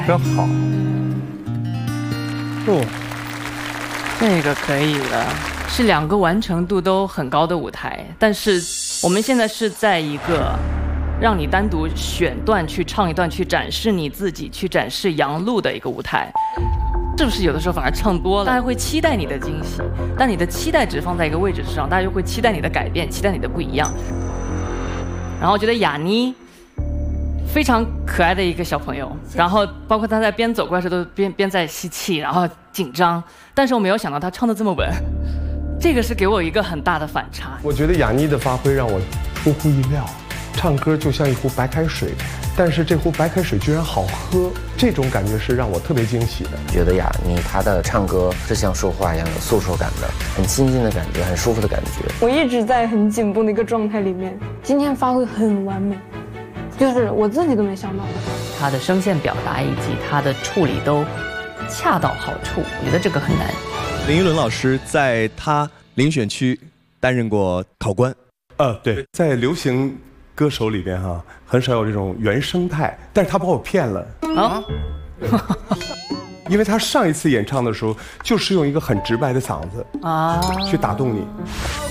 真好。哦， 这个可以了，是2个完成度都很高的舞台，但是我们现在是在一个让你单独选段去唱一段，去展示你自己，去展示杨璐的一个舞台。是不是有的时候反而唱多了，大家会期待你的惊喜，但你的期待值放在一个位置上，大家就会期待你的改变，期待你的不一样。然后我觉得雅妮非常可爱的一个小朋友，然后包括她在边走过来的时候都边在吸气，然后紧张，但是我没有想到她唱得这么稳，这个是给我一个很大的反差。 我觉得雅妮的发挥让我出乎意料，唱歌就像一壶白开水，但是这壶白开水居然好喝，这种感觉是让我特别惊喜的。 觉得雅妮她的唱歌是像说话一样有诉说感的，很亲近的感觉，很舒服的感觉。 我一直在很紧绷的一个状态里面，今天发挥很完美，就是我自己都没想到的。 她的声线表达以及她的处理都恰到好处，我觉得这个很难。 林依轮老师在她遴选区担任过考官。 对，在流行歌手里边哈，很少有这种原生态，但是他把我骗了啊，因为他上一次演唱的时候，就是用一个很直白的嗓子啊去打动你。